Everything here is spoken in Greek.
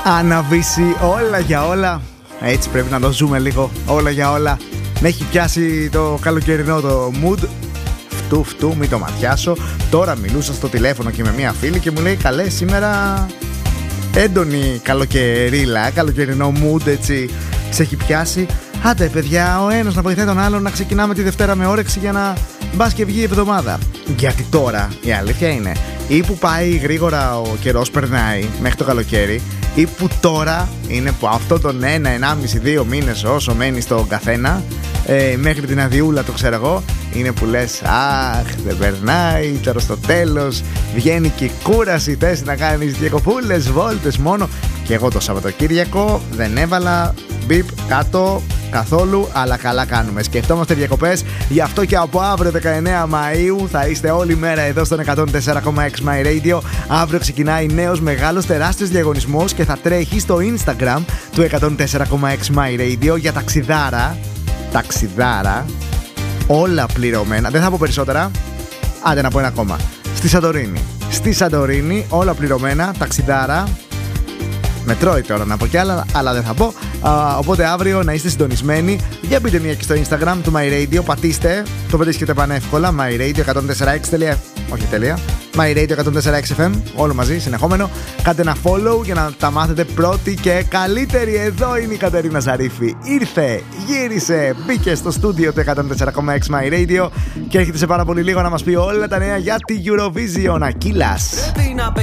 Αναβήσει όλα για όλα. Έτσι πρέπει να το ζούμε λίγο. Όλα για όλα. Με έχει πιάσει το καλοκαιρινό το mood. Φτού, μην το ματιάσω. Τώρα μιλούσα στο τηλέφωνο και με μια φίλη και μου λέει: καλέ, σήμερα έντονη καλοκαιρίλα, καλοκαιρινό mood, έτσι σε έχει πιάσει. Άντε παιδιά, ο ένας να βοηθάει τον άλλον να ξεκινάμε τη Δευτέρα με όρεξη για να μπας και βγει η εβδομάδα. Γιατί τώρα η αλήθεια είναι, ή που πάει γρήγορα ο καιρός περνάει μέχρι το καλοκαίρι, ή που τώρα είναι που αυτό τον 1,5-2 μήνες όσο μένει στον καθένα, μέχρι την αδειούλα το ξέρω εγώ, είναι που λες αχ δεν περνάει, τώρα στο τέλος βγαίνει και η κούραση, θες να κάνεις διακοπούλες, βόλτες μόνο. Και εγώ το Σαββατοκύριακο δεν έβαλα μπιπ κάτω καθόλου, αλλά καλά κάνουμε. Σκεφτόμαστε διακοπές, γι' αυτό και από αύριο 19 Μαΐου θα είστε όλη μέρα εδώ στον 104,6 My Radio. Αύριο ξεκινάει νέος μεγάλος τεράστιος διαγωνισμός και θα τρέχει στο Instagram του 104,6 My Radio για ταξιδάρα, όλα πληρωμένα. Δεν θα πω περισσότερα, άντε να πω ένα ακόμα. Στη Σαντορίνη, όλα πληρωμένα, ταξιδάρα. Με τρώει τώρα να πω κι άλλα, αλλά δεν θα πω. Οπότε αύριο να είστε συντονισμένοι. Για μπείτε μια και στο Instagram του My Radio, πατήστε, το βρίσκετε πανεύκολα. My Radio 104.6. Όχι τέλεια. My Radio 104.6 FM, όλο μαζί, συνεχόμενο. Κάντε ένα follow για να τα μάθετε πρώτοι και καλύτεροι. Εδώ είναι η Κατερίνα Ζαρίφη. Ήρθε, γύρισε, μπήκε στο στούντιο του 104,6 My Radio και έρχεται σε πάρα πολύ λίγο να μας πει όλα τα νέα για τη Eurovision. Ακύλας.